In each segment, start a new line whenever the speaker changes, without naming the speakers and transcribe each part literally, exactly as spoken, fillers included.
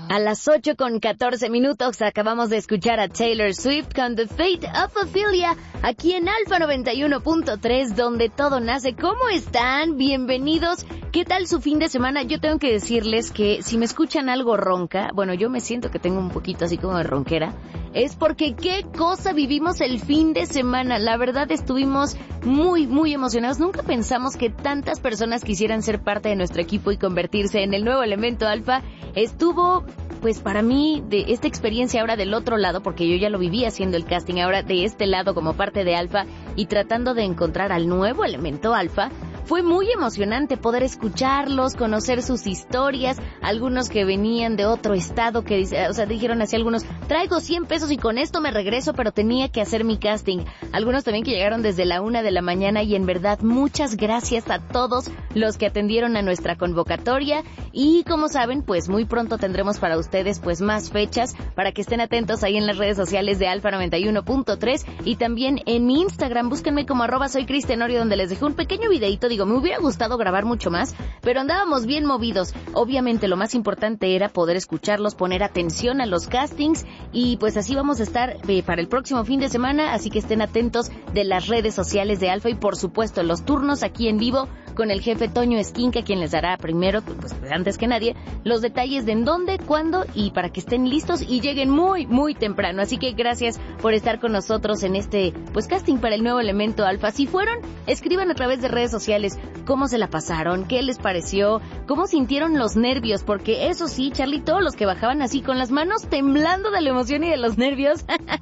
A las ocho con catorce minutos acabamos de escuchar a Taylor Swift con The Fate of Ophelia, aquí en Alfa noventa y uno punto tres, donde todo nace. ¿Cómo están? Bienvenidos. ¿Qué tal su fin de semana? Yo tengo que decirles que si me escuchan algo ronca, bueno, yo me siento que tengo un poquito así como de ronquera, es porque qué cosa vivimos el fin de semana. La verdad estuvimos muy, muy emocionados. Nunca pensamos que tantas personas quisieran ser parte de nuestro equipo y convertirse en el nuevo elemento alfa. Estuvo, pues para mí, de esta experiencia ahora del otro lado, porque yo ya lo viví haciendo el casting, ahora de este lado como parte de alfa y tratando de encontrar al nuevo elemento alfa. Fue muy emocionante poder escucharlos, conocer sus historias, algunos que venían de otro estado, que o sea, dijeron así algunos, traigo cien pesos y con esto me regreso, pero tenía que hacer mi casting. Algunos también que llegaron desde la una de la mañana y en verdad muchas gracias a todos los que atendieron a nuestra convocatoria y como saben, pues muy pronto tendremos para ustedes pues más fechas para que estén atentos ahí en las redes sociales de Alfa noventa y uno punto tres y también en mi Instagram, búsquenme como arroba soy Cris Tenorio, donde les dejé un pequeño videito. Digo, me hubiera gustado grabar mucho más, pero andábamos bien movidos. Obviamente lo más importante era poder escucharlos, poner atención a los castings y pues así vamos a estar eh, para el próximo fin de semana, así que estén atentos de las redes sociales de Alfa y por supuesto los turnos aquí en vivo con el jefe Toño Esquinca, quien les dará primero, pues antes que nadie, los detalles de en dónde, cuándo y para que estén listos y lleguen muy, muy temprano. Así que gracias por estar con nosotros en este pues casting para el nuevo elemento alfa. Si fueron, escriban a través de redes sociales cómo se la pasaron, qué les pareció, cómo sintieron los nervios, porque eso sí, Charlie, todos los que bajaban así con las manos temblando de la emoción y de los nervios,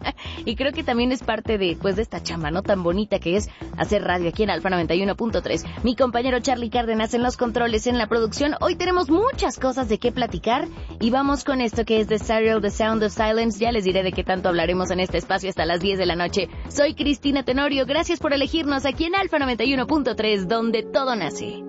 y creo que también es parte de, pues, de esta chamba, ¿no? Tan bonita que es hacer radio aquí en Alfa noventa y uno punto tres. Mi compañero Charlie Cárdenas en los controles, en la producción. Hoy tenemos muchas cosas de qué platicar y vamos con esto que es The Serial, The Sound of Silence. Ya les diré de qué tanto hablaremos en este espacio hasta las diez de la noche. Soy Cristina Tenorio, gracias por elegirnos aquí en Alfa noventa y uno punto tres, donde todo nace.